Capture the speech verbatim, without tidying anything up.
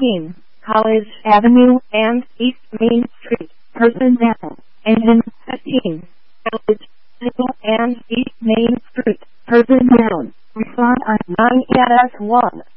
fourteen, College Avenue and East Main Street, personnel. Engine fifteen, College Avenue and East Main Street, personnel. Respond on nine S one.